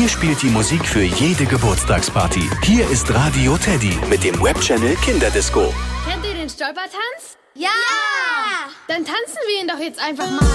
Hier spielt die Musik für jede Geburtstagsparty. Hier ist Radio Teddy mit dem Webchannel Kinderdisco. Kennt ihr den Stolpertanz? Ja! Dann tanzen wir ihn doch jetzt einfach mal.